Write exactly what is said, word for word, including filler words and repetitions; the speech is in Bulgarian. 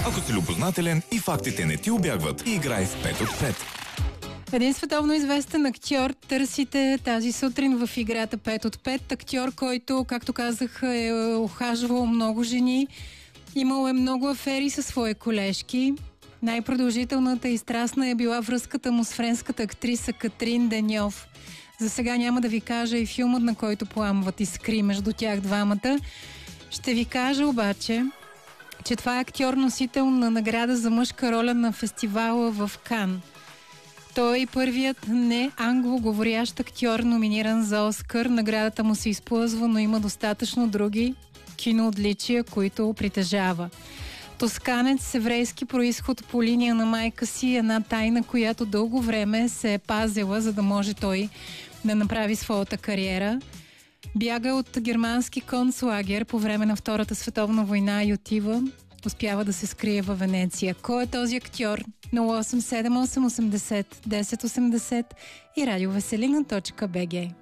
Ако си любознателен и фактите не ти убягват, играй в пет от пет. Един световно известен актьор търсите тази сутрин в играта пет от пет. Актьор, който, както казах, е ухажвал много жени. Имал е много афери със свои колежки. Най-продължителната и страстна е била връзката му с френската актриса Катрин Деньов. За сега няма да ви кажа и филмът, на който пламват искри между тях двамата. Ще ви кажа обаче, че това е актьор, носител на награда за мъжка роля на фестивала в Кан. Той е и първият не англоговорящ актьор, номиниран за Оскар. Наградата му се изплъзва, но има достатъчно други киноотличия, които притежава. Тосканец с еврейски произход по линия на майка си, една тайна, която дълго време се е пазила, за да може той да направи своята кариера. Бяга от германски концлагер по време на Втората световна война и отива, успява да се скрие във Венеция. Кой е този актьор? нула осем седем осем осемдесет десет осемдесет и радиовеселина точка би джи.